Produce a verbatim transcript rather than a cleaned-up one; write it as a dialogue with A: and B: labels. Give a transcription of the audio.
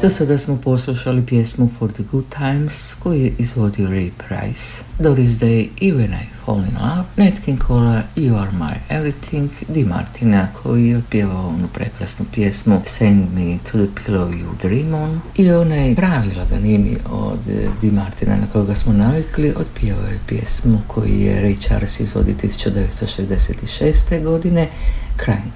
A: Do sada smo poslušali pjesmu For the Good Times koju je izvodio Ray Price, Doris Day i When I Fall in Love, Nat King Cole, You Are My Everything, Di Martina koji je otpjevao onu prekrasnu pjesmu Send Me to the Pillow You Dream On, i onaj pravi laganini od Di Martina na koga smo navikli otpjevao je pjesmu koju je Ray Charles izvodio tisuću devetsto šezdeset šeste godine, Crying